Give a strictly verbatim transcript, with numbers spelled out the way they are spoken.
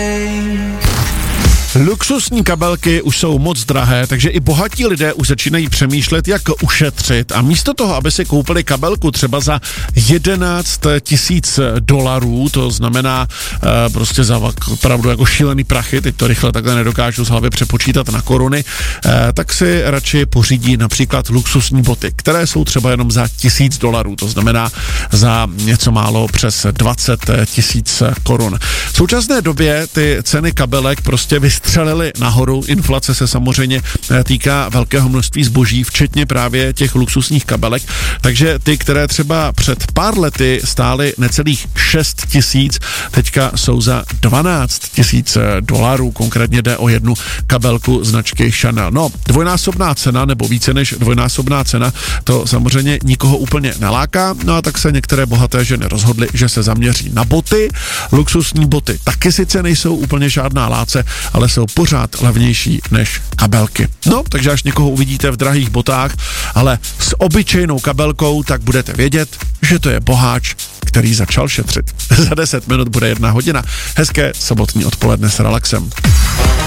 Luxusní kabelky už jsou moc drahé, takže i bohatí lidé už začínají přemýšlet, jak ušetřit, a místo toho, aby si koupili kabelku třeba za jedenáct tisíc dolarů, to znamená uh, prostě za opravdu jako šílený prachy, teď to rychle takhle nedokážu z hlavy přepočítat na koruny, uh, tak si radši pořídí například luxusní boty, které jsou třeba jenom za tisíc dolarů, to znamená za něco málo přes dvacet tisíc korun. V současné době ty ceny kabelek prostě vystřelily nahoru, inflace se samozřejmě týká velkého množství zboží, včetně právě těch luxusních kabelek, takže ty, které třeba před pár lety stály necelých šest tisíc, teďka jsou za dvanáct tisíc dolarů, konkrétně jde o jednu kabelku značky Chanel. No, dvojnásobná cena, nebo více než dvojnásobná cena, to samozřejmě nikoho úplně neláká, no a tak se některé bohaté ženy rozhodly, že se zaměří na boty. Luxusní boty taky sice nejsou úplně žádná láce, ale jsou pořád levnější než kabelky. No, takže až někoho uvidíte v drahých botách, ale s obyčejnou kabelkou, tak budete vědět, že to je boháč, který začal šetřit. Za deset minut bude jedna hodina. Hezké sobotní odpoledne s relaxem.